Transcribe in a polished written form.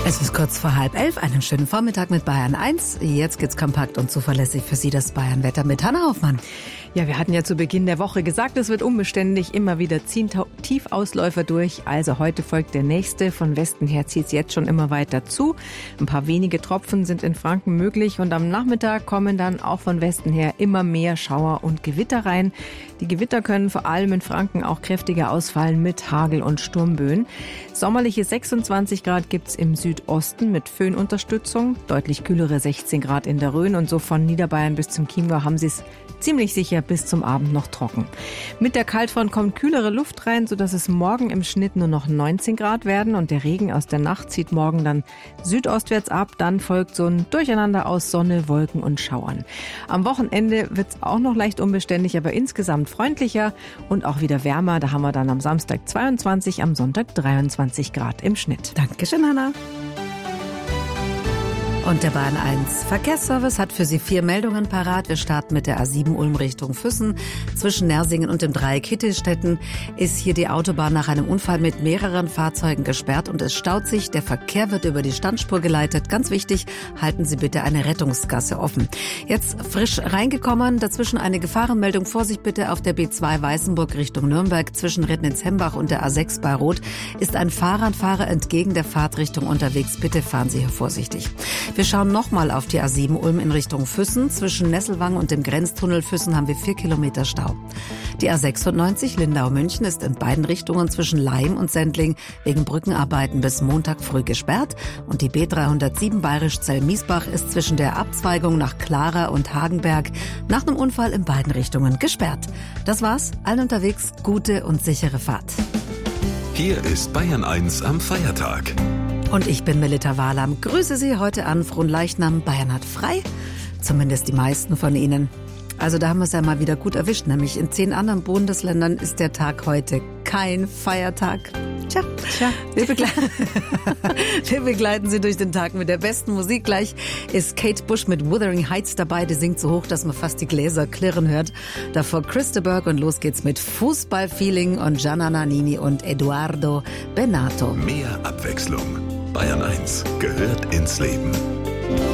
Es ist kurz vor 10:30. Einen schönen Vormittag mit Bayern 1. Jetzt geht's kompakt und zuverlässig für Sie das Bayern-Wetter mit Hanna Hoffmann. Ja, wir hatten ja zu Beginn der Woche gesagt, es wird unbeständig, immer wieder ziehen Tiefausläufer durch. Also heute folgt der nächste. Von Westen her zieht es jetzt schon immer weiter zu. Ein paar wenige Tropfen sind in Franken möglich und am Nachmittag kommen dann auch von Westen her immer mehr Schauer und Gewitter rein. Die Gewitter können vor allem in Franken auch kräftiger ausfallen mit Hagel und Sturmböen. Sommerliche 26 Grad gibt's im Südosten mit Föhnunterstützung, deutlich kühlere 16 Grad in der Rhön und so von Niederbayern bis zum Chiemgau haben sie es ziemlich sicher bis zum Abend noch trocken. Mit der Kaltfront kommt kühlere Luft rein, sodass es morgen im Schnitt nur noch 19 Grad werden und der Regen aus der Nacht zieht morgen dann südostwärts ab. Dann folgt so ein Durcheinander aus Sonne, Wolken und Schauern. Am Wochenende wird's auch noch leicht unbeständig, aber insgesamt freundlicher und auch wieder wärmer. Da haben wir dann am Samstag 22, am Sonntag 23 Grad im Schnitt. Dankeschön, Hanna. Und der Bahn 1 Verkehrsservice hat für Sie 4 Meldungen parat. Wir starten mit der A7 Ulm Richtung Füssen. Zwischen Nersingen und dem Dreieck Hittelstetten ist hier die Autobahn nach einem Unfall mit mehreren Fahrzeugen gesperrt und es staut sich. Der Verkehr wird über die Standspur geleitet. Ganz wichtig, halten Sie bitte eine Rettungsgasse offen. Jetzt frisch reingekommen, dazwischen eine Gefahrenmeldung. Vorsicht bitte auf der B2 Weißenburg Richtung Nürnberg. Zwischen Rednitz-Hembach und der A6 bei Roth ist ein Fahrradfahrer entgegen der Fahrtrichtung unterwegs. Bitte fahren Sie hier vorsichtig. Wir schauen nochmal auf die A7 Ulm in Richtung Füssen. Zwischen Nesselwang und dem Grenztunnel Füssen haben wir 4 Kilometer Stau. Die A96 Lindau-München ist in beiden Richtungen zwischen Laim und Sendling wegen Brückenarbeiten bis Montag früh gesperrt. Und die B307 Bayerisch-Zell-Miesbach ist zwischen der Abzweigung nach Clara und Hagenberg nach einem Unfall in beiden Richtungen gesperrt. Das war's. Allen unterwegs gute und sichere Fahrt. Hier ist Bayern 1 am Feiertag. Und ich bin Melita Wahlam. Grüße Sie heute an Fronleichnam. Bayern hat frei. Zumindest die meisten von Ihnen. Also da haben wir es ja mal wieder gut erwischt. Nämlich in 10 anderen Bundesländern ist der Tag heute kein Feiertag. Tja. Wir begleiten Sie durch den Tag mit der besten Musik. Gleich ist Kate Bush mit Wuthering Heights dabei. Die singt so hoch, dass man fast die Gläser klirren hört. Davor Christa Berg und los geht's mit Fußballfeeling und Gianna Nannini und Eduardo Benato. Mehr Abwechslung. Bayern 1 gehört ins Leben.